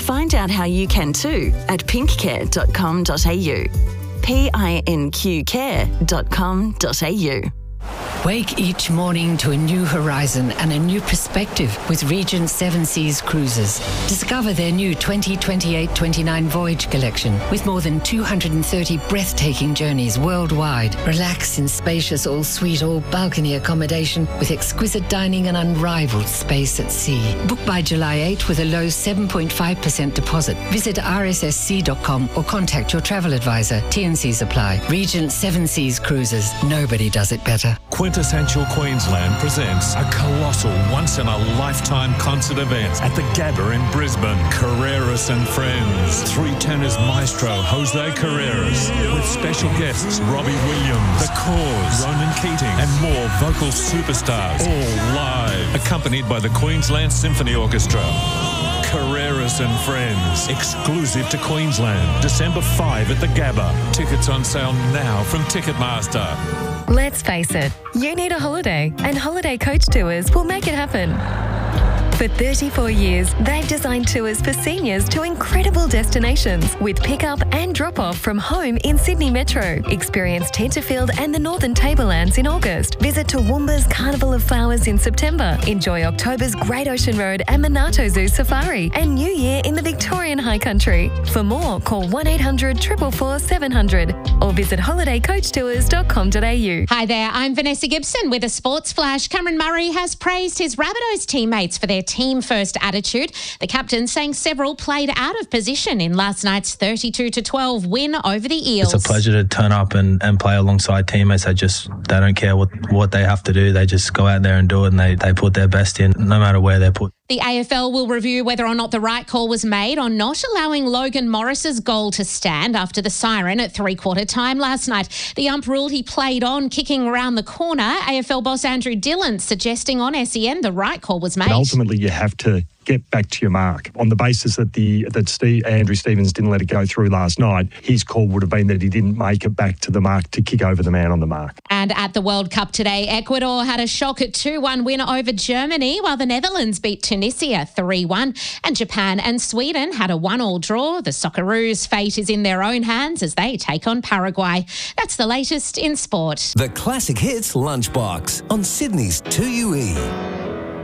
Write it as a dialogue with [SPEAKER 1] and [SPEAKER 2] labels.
[SPEAKER 1] Find out how you can too at pinkcare.com.au. PINQcare.com.au.
[SPEAKER 2] Wake each morning to a new horizon and a new perspective with Regent Seven Seas Cruises. Discover their new 2028-29 voyage collection with more than 230 breathtaking journeys worldwide. Relax in spacious all-suite, all-balcony accommodation with exquisite dining and unrivaled space at sea. Book by July 8 with a low 7.5% deposit. Visit rssc.com or contact your travel advisor. T&Cs apply. Regent Seven Seas Cruises. Nobody does it better.
[SPEAKER 3] Quintessential Queensland presents a colossal once-in-a-lifetime concert event at the Gabba in Brisbane. Carreras and Friends. Three tenors maestro Jose Carreras with special guests Robbie Williams, The Cause, Ronan Keating and more vocal superstars, all live, accompanied by the Queensland Symphony Orchestra. Carreras and Friends, exclusive to Queensland, December 5 at the Gabba. Tickets on sale now from Ticketmaster.
[SPEAKER 4] Let's face it, you need a holiday, and Holiday Coach Tours will make it happen. For 34 years, they've designed tours for seniors to incredible destinations with pick-up and drop-off from home in Sydney Metro. Experience Tenterfield and the Northern Tablelands in August. Visit Toowoomba's Carnival of Flowers in September. Enjoy October's Great Ocean Road and Monarto Zoo Safari and New Year in the Victorian High Country. For more, call 1800 444 700 or visit holidaycoachtours.com.au.
[SPEAKER 5] Hi there, I'm Vanessa Gibson with a Sports Flash. Cameron Murray has praised his Rabbitohs teammates for their team-first attitude. The captain saying several played out of position in last night's 32-12 win over the Eels.
[SPEAKER 6] It's a pleasure to turn up and play alongside teammates that they don't care what they have to do. They just go out there and do it, and they put their best in no matter where they're put.
[SPEAKER 5] The AFL will review whether or not the right call was made on not allowing Logan Morris's goal to stand after the siren at three-quarter time last night. The ump ruled he played on, kicking around the corner. AFL boss Andrew Dillon suggesting on SEN the right call was made.
[SPEAKER 7] But ultimately, you have to get back to your mark. On the basis that Andrew Stevens didn't let it go through last night, his call would have been that he didn't make it back to the mark to kick over the man on the mark.
[SPEAKER 5] And at the World Cup today, Ecuador had a shock at 2-1 win over Germany, while the Netherlands beat Tunisia 3-1. And Japan and Sweden had a 1-1 draw. The Socceroos' fate is in their own hands as they take on Paraguay. That's the latest in sport.
[SPEAKER 8] The Classic Hits Lunchbox on Sydney's 2UE.